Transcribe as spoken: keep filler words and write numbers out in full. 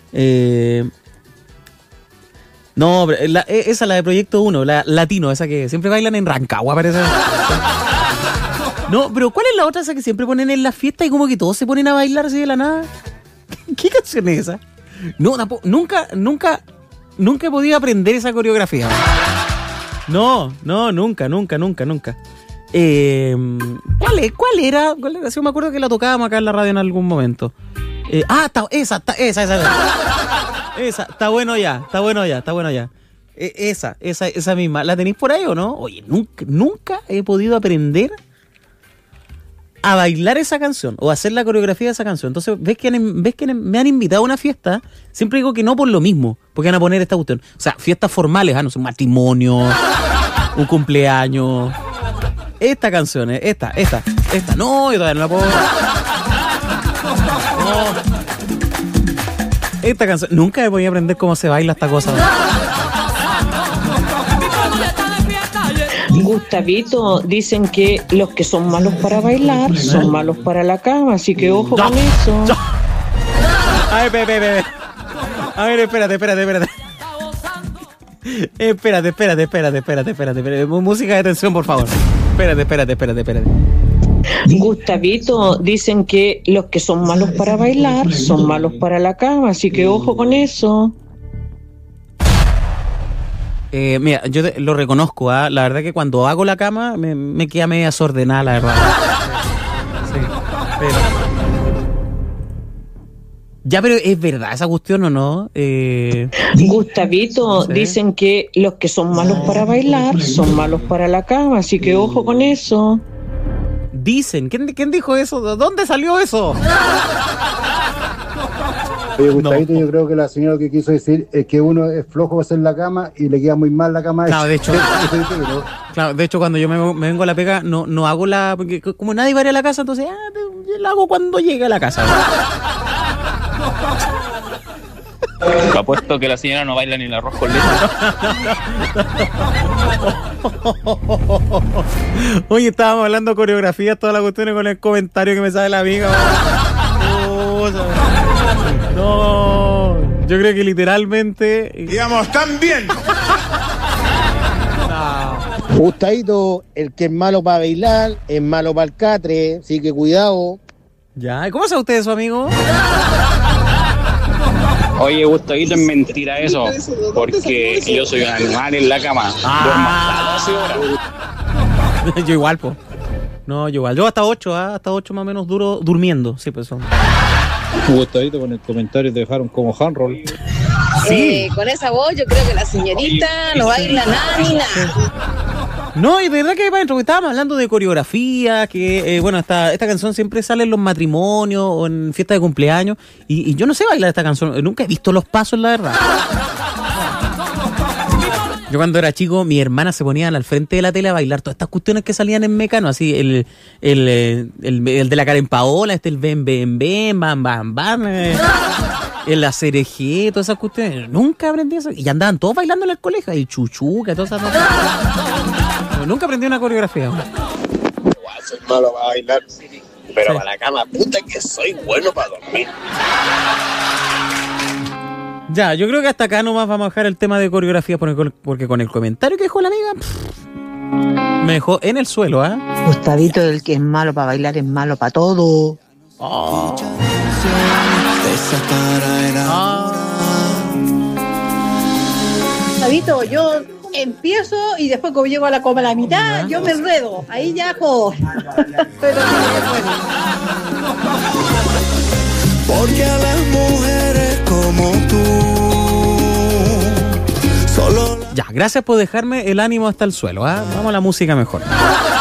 Eh, no, la, esa la de Proyecto uno, la latino, esa que siempre bailan en Rancagua, parece. No, pero ¿cuál es la otra esa que siempre ponen en la fiesta y como que todos se ponen a bailar así de la nada? ¿Qué canción es esa? No, tampoco, nunca, nunca, nunca he podido aprender esa coreografía. No, no, nunca, nunca, nunca, nunca. Eh, ¿Cuál es? ¿Cuál era? ¿Cuál era? Sí, me acuerdo que la tocábamos acá en la radio en algún momento. Eh, ah, está, esa, está, esa, esa, esa. Esa, está bueno ya, está bueno ya, está bueno ya. Eh, esa, esa, esa misma. ¿La tenéis por ahí o no? Oye, nunca, nunca he podido aprender a bailar esa canción o a hacer la coreografía de esa canción. Entonces, ves que, han, ves que me han invitado a una fiesta, siempre digo que no por lo mismo, porque van a poner esta cuestión. O sea, fiestas formales, ah, no sé, un matrimonio, un cumpleaños. Esta canción, esta, esta, esta. No, yo todavía no la puedo. No. Esta canción. Nunca he podido aprender cómo se baila esta cosa. Gustavito, dicen que los que son malos para bailar son malos para la cama, así que ojo con eso. A ver, espérate, espérate. A ver, espérate, espérate, espérate. Espérate, espérate, espérate, espérate, espérate, espérate. Música de tensión, por favor. Espérate, espérate, espérate, espérate. Gustavito, dicen que los que son malos para bailar son malos para la cama, así que ojo con eso. Eh, mira, yo te, lo reconozco, ¿eh? La verdad que cuando hago la cama me, me queda media desordenada, la verdad. Sí, pero... Ya, pero ¿es verdad esa cuestión o no? Eh... Gustavito, no sé. Dicen que los que son malos para bailar son malos para la cama, así que ojo con eso. Dicen, ¿quién, quién dijo eso? ¿Dónde salió eso? Oye, Gustavito, no. Yo creo que la señora lo que quiso decir es que uno es flojo para hacer la cama y le queda muy mal la cama. Claro, de hecho, claro, de hecho cuando yo me, me vengo a la pega, no, no hago la... Porque como nadie va a ir a la casa, entonces ah, yo la hago cuando llegue a la casa. Te apuesto que la señora no baila ni el arroz con leche. Oye, estábamos hablando de coreografías, todas las cuestiones con el comentario que me sale la amiga. Oh, no, yo creo que literalmente... Digamos, tan bien. No. Gustavito, el que es malo para bailar es malo para el catre, así que cuidado. Ya, ¿cómo sabe usted eso, amigo? Oye, Gustavito, es mentira eso, porque yo soy un animal en la cama. Ah. Duermo hasta doce horas. Yo igual, po. No, yo igual. Yo hasta ocho, ¿eh? Hasta ocho más o menos duro durmiendo. Sí, pues son. Gustavito, con el comentario te dejaron como handroll. Sí. Eh, con esa voz yo creo que la señorita no baila nada ni nada. No, y de verdad que para dentro, estábamos hablando de coreografía, que eh, bueno, esta, esta canción siempre sale en los matrimonios o en fiestas de cumpleaños, y, y yo no sé bailar esta canción, nunca he visto los pasos, la verdad. Yo cuando era chico, mi hermana se ponía al frente de la tele a bailar todas estas cuestiones que salían en Mecano, así, el, el, el, el, el de la Karen Paola, este, el Ben Ben Ben, Bam Bam Bam, eh, el hacer eje, todas esas cuestiones. Nunca aprendí eso. Y andaban todos bailando en el colegio, el chuchuca, todas esas cosas. Nunca aprendí una coreografía. Igual soy malo para bailar, pero sí. Para la cama, puta que soy bueno para dormir. Ya, yo creo que hasta acá nomás vamos a dejar el tema de coreografía porque con el comentario que dejó la amiga pff, me dejó en el suelo, ¿ah? ¿eh? Gustavito, el que es malo para bailar es malo para todo. Oh. Oh. Gustavito, yo empiezo y después como llego a la coma a la mitad, ¿no? Yo me enredo. Ahí ya jodo. Pero porque a las mujeres como tú solo... Ya, gracias por dejarme el ánimo hasta el suelo, ¿eh? Vamos a la música mejor.